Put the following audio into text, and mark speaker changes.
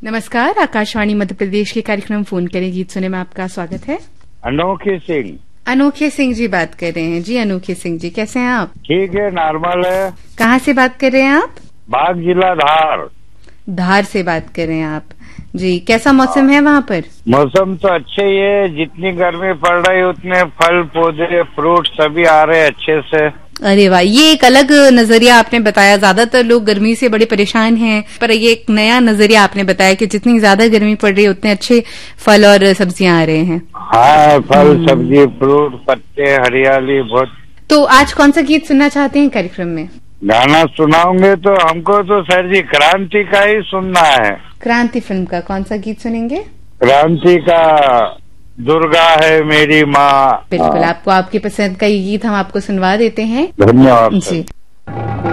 Speaker 1: नमस्कार, आकाशवाणी मध्य प्रदेश के कार्यक्रम फोन करें गीत सुने में आपका स्वागत है।
Speaker 2: अनोखे सिंह।
Speaker 1: अनोखे सिंह जी बात कर रहे हैं। जी अनोखे सिंह जी, कैसे हैं आप?
Speaker 2: ठीक है, नॉर्मल है।
Speaker 1: कहाँ से बात कर रहे हैं आप?
Speaker 2: बाग जिला धार।
Speaker 1: धार से बात कर रहे हैं आप जी। कैसा मौसम है वहाँ पर?
Speaker 2: मौसम तो अच्छे ही है, जितनी गर्मी पड़ रही है उतने फल पौधे फ्रूट सभी आ रहे अच्छे से।
Speaker 1: अरे वाह, ये एक अलग नजरिया आपने बताया। ज्यादातर लोग गर्मी से बड़े परेशान हैं, पर ये एक नया नजरिया आपने बताया कि जितनी ज्यादा गर्मी पड़ रही है उतने अच्छे फल और सब्जियां आ रहे हैं।
Speaker 2: हाँ, फल सब्जी फ्रूट पत्ते हरियाली बहुत।
Speaker 1: तो आज कौन सा गीत सुनना चाहते हैं कार्यक्रम में?
Speaker 2: गाना सुनाओगे तो हमको तो सर जी क्रांति का ही सुनना है।
Speaker 1: क्रांति फिल्म का कौन सा गीत सुनेंगे?
Speaker 2: क्रांति का दुर्गा है मेरी माँ।
Speaker 1: बिल्कुल, आपको आपकी पसंद का ये गीत हम आपको सुनवा देते हैं।
Speaker 2: धन्यवाद
Speaker 1: जी।